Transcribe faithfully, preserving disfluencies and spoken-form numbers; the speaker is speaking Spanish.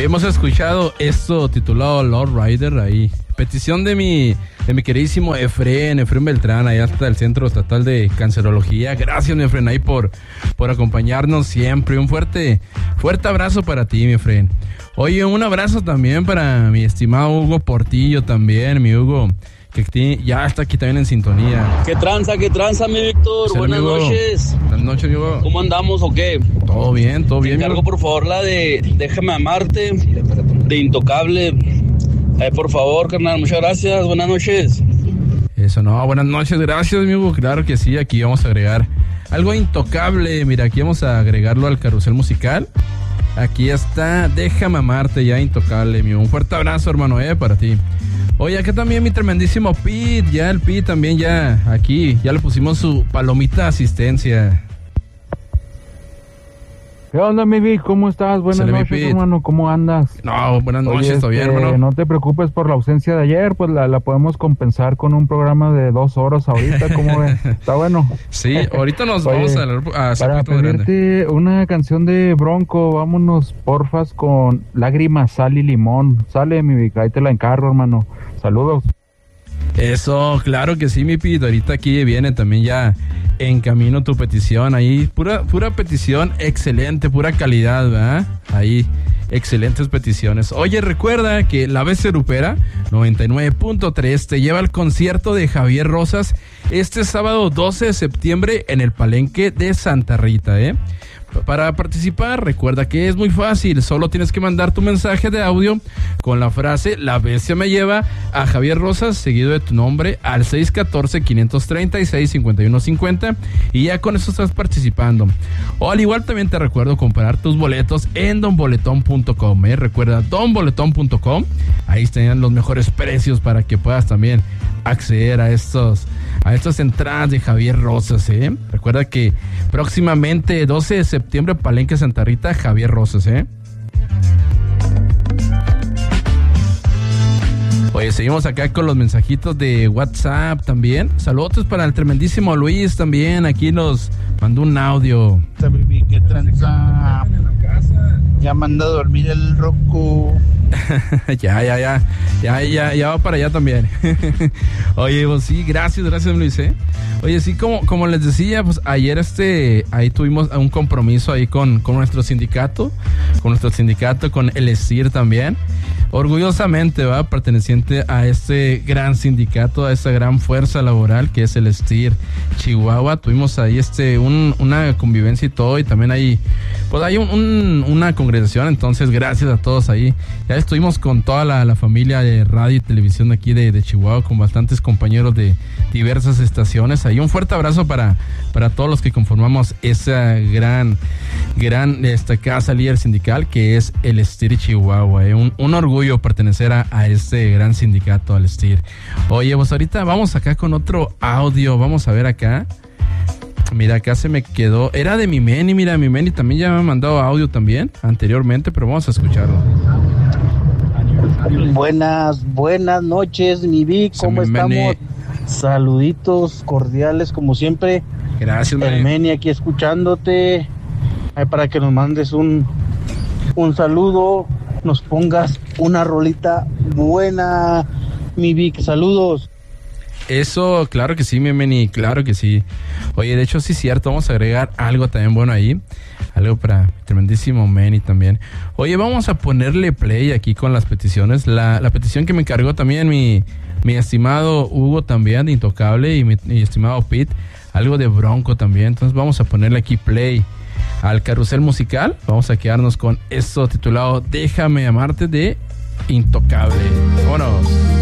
Hoy hemos escuchado esto titulado Lord Rider ahí. Petición de mi, de mi queridísimo Efren, Efren Beltrán, allá hasta el Centro Estatal de Cancerología. Gracias, mi Efren, ahí por, por acompañarnos siempre. Un fuerte, fuerte abrazo para ti, mi Efren. Oye, un abrazo también para mi estimado Hugo Portillo también, mi Hugo, que ya está aquí también en sintonía. ¿Qué tranza, qué tranza, mi Víctor? Sí, Buenas amigo. noches. Buenas noches, amigo. ¿Cómo andamos o qué? Todo bien, todo bien. Te encargo, por favor, la de Déjame Amarte, de Intocable. Eh, por favor, carnal, muchas gracias. Buenas noches. Eso, no, buenas noches, gracias, amigo. Claro que sí, aquí vamos a agregar algo Intocable. Mira, aquí vamos a agregarlo al carrusel musical. Aquí está Déjame Amarte, ya Intocable, amigo. Un fuerte abrazo, hermano, eh, para ti. Oye, acá también mi tremendísimo Pete, ya el Pete también ya aquí, ya le pusimos su palomita de asistencia. ¿Qué onda, mi Vic? ¿Cómo estás? Buenas Sale, noches, hermano. ¿Cómo andas? No, buenas noches, Oye, ¿todo bien, este, hermano? No te preocupes por la ausencia de ayer, pues la, la podemos compensar con un programa de dos horas ahorita, ¿cómo ves? Está bueno. Sí, ahorita nos Oye, vamos a, a hacer para un poquito grande. pedirte una canción de Bronco, vámonos, porfas, con Lágrimas, Sal y Limón. Sale, mi Vic, ahí te la encargo, hermano. Saludos. Eso, claro que sí, mi Pete. Ahorita aquí viene también ya en camino tu petición. Ahí, pura, pura petición, excelente, pura calidad, ¿verdad? Ahí, excelentes peticiones. Oye, recuerda que la B C Grupera noventa y nueve punto tres te lleva al concierto de Javier Rosas este sábado doce de septiembre en el Palenque de Santa Rita, ¿eh? Para participar, recuerda que es muy fácil, solo tienes que mandar tu mensaje de audio con la frase La bestia me lleva a Javier Rosas, seguido de tu nombre, al seis uno cuatro, cinco tres seis, cinco uno cinco cero, y ya con eso estás participando. O al igual también te recuerdo comprar tus boletos en don boletón punto com, ¿eh? Recuerda don boletón punto com, ahí están los mejores precios para que puedas también acceder a estos a estas entradas de Javier Rosas, ¿eh? Recuerda que próximamente doce de septiembre Palenque Santa Rita, Javier Rosas, ¿eh? Oye, seguimos acá con los mensajitos de WhatsApp también. Saludos para el tremendísimo Luis también, aquí nos mandó un audio. ¿Qué tranza? Ya manda a dormir el Rocco. ya, ya, ya, ya, ya, ya va para allá también. Oye, pues sí, gracias, gracias Luis, ¿eh? Oye, sí, como, como les decía, pues ayer este, ahí tuvimos un compromiso ahí con, con nuestro sindicato, con nuestro sindicato, con el ESTIR también. Orgullosamente, va, perteneciente a este gran sindicato, a esta gran fuerza laboral que es el ESTIR Chihuahua. Tuvimos ahí este, un, una convivencia y todo, y también ahí, pues hay un, un, una congregación, entonces gracias a todos ahí. Ya estuvimos con toda la, la familia de radio y televisión aquí de, de Chihuahua, con bastantes compañeros de diversas estaciones. Ahí un fuerte abrazo para, para todos los que conformamos esa gran, gran esta casa líder sindical que es el ESTIR Chihuahua. ¿eh? Un, un orgullo pertenecer a, a este gran sindicato, al ESTIR. Oye, pues ahorita vamos acá con otro audio. Vamos a ver acá. Mira, acá se me quedó. Era de mi Meni, mira, mi Meni también ya me ha mandado audio también anteriormente, pero vamos a escucharlo. Buenas, buenas noches, mi Vic, ¿cómo estamos? Saluditos cordiales, como siempre. Gracias, el Meni aquí escuchándote. Ahí para que nos mandes un, un saludo, nos pongas una rolita buena, mi Vic. Saludos. Eso, claro que sí, mi Meni, claro que sí. Oye, de hecho sí es cierto, vamos a agregar algo también bueno ahí. Algo para tremendísimo Meni también. Oye, vamos a ponerle play aquí con las peticiones. La, la petición que me encargó también mi, mi estimado Hugo también de Intocable y mi, mi estimado Pete. Algo de Bronco también. Entonces vamos a ponerle aquí play al carrusel musical. Vamos a quedarnos con esto titulado Déjame Amarte de Intocable. Vámonos.